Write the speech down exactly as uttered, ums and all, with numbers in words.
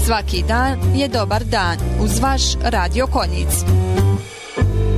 Svaki dan je dobar dan uz vaš Radio Konjic.